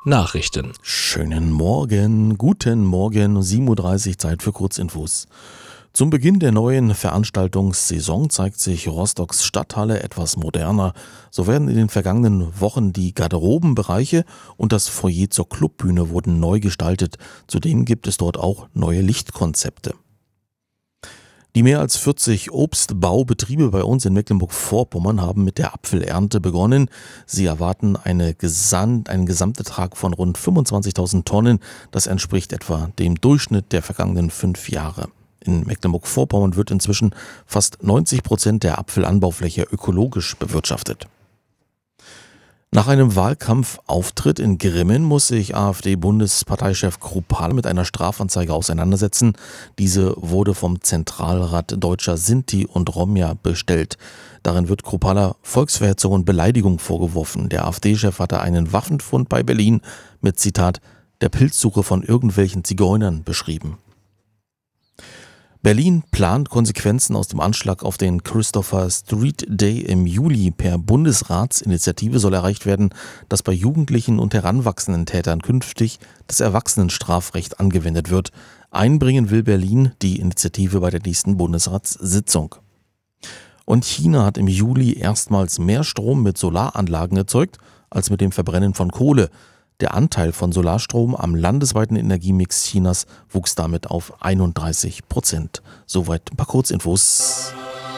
Nachrichten. Schönen Morgen, guten Morgen, 7:30 Uhr, Zeit für Kurzinfos. Zum Beginn der neuen Veranstaltungssaison zeigt sich Rostocks Stadthalle etwas moderner. So werden in den vergangenen Wochen die Garderobenbereiche und das Foyer zur Clubbühne wurden neu gestaltet. Zudem gibt es dort auch neue Lichtkonzepte. Die mehr als 40 Obstbaubetriebe bei uns in Mecklenburg-Vorpommern haben mit der Apfelernte begonnen. Sie erwarten einen Gesamtertrag von rund 25.000 Tonnen. Das entspricht etwa dem Durchschnitt der vergangenen 5 Jahre. In Mecklenburg-Vorpommern wird inzwischen fast 90% der Apfelanbaufläche ökologisch bewirtschaftet. Nach einem Wahlkampfauftritt in Grimmen muss sich AfD-Bundesparteichef Kruppalla mit einer Strafanzeige auseinandersetzen. Diese wurde vom Zentralrat Deutscher Sinti und Romja bestellt. Darin wird Kruppalla Volksverhetzung und Beleidigung vorgeworfen. Der AfD-Chef hatte einen Waffenfund bei Berlin mit Zitat der Pilzsuche von irgendwelchen Zigeunern beschrieben. Berlin plant Konsequenzen aus dem Anschlag auf den Christopher Street Day im Juli. Per Bundesratsinitiative soll erreicht werden, dass bei Jugendlichen und heranwachsenden Tätern künftig das Erwachsenenstrafrecht angewendet wird. Einbringen will Berlin die Initiative bei der nächsten Bundesratssitzung. Und China hat im Juli erstmals mehr Strom mit Solaranlagen erzeugt als mit dem Verbrennen von Kohle. Der Anteil von Solarstrom am landesweiten Energiemix Chinas wuchs damit auf 31%. Soweit ein paar Kurzinfos.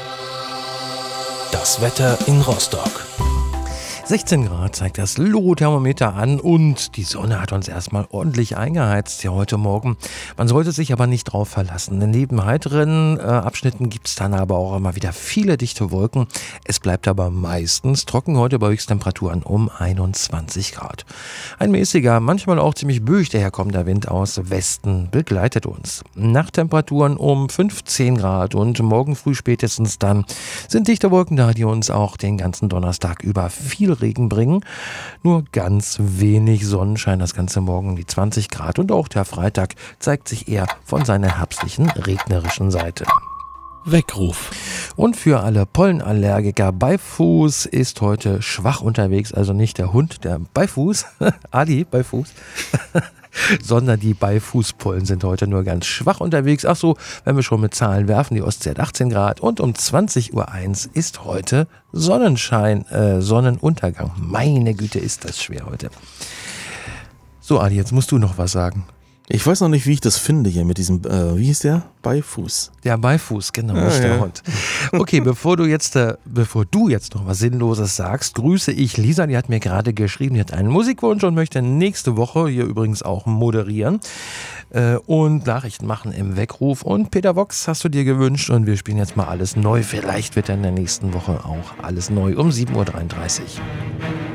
Das Wetter in Rostock. 16 Grad zeigt das Low-Thermometer an und die Sonne hat uns erstmal ordentlich eingeheizt hier heute Morgen. Man sollte sich aber nicht drauf verlassen. Neben heiteren Abschnitten gibt es dann aber auch immer wieder viele dichte Wolken. Es bleibt aber meistens trocken, heute bei Höchsttemperaturen um 21 Grad. Ein mäßiger, manchmal auch ziemlich böig daherkommender Wind aus Westen begleitet uns. Nachttemperaturen um 15 Grad und morgen früh spätestens dann sind dichte Wolken da, die uns auch den ganzen Donnerstag über viel Regen bringen. Nur ganz wenig Sonnenschein, das ganze Morgen um die 20 Grad und auch der Freitag zeigt sich eher von seiner herbstlichen, regnerischen Seite. Weckruf. Und für alle Pollenallergiker, Beifuß ist heute schwach unterwegs, also nicht der Hund, der Beifuß, Ali Beifuß, sondern die Beifußpollen sind heute nur ganz schwach unterwegs. Ach so, wenn wir schon mit Zahlen werfen, die Ostsee hat 18 Grad und um 20:01 Uhr ist heute Sonnenschein, Sonnenuntergang. Meine Güte, ist das schwer heute. So, Ali, jetzt musst du noch was sagen. Ich weiß noch nicht, wie ich das finde hier mit diesem, wie hieß der? Beifuß. Der Beifuß, genau, nicht der Hund. Okay, bevor du jetzt noch was Sinnloses sagst, grüße ich Lisa, die hat mir gerade geschrieben, die hat einen Musikwunsch und möchte nächste Woche hier übrigens auch moderieren und Nachrichten machen im Weckruf. Und Peter Vox hast du dir gewünscht und wir spielen jetzt mal alles neu. Vielleicht wird dann in der nächsten Woche auch alles neu um 7:33 Uhr.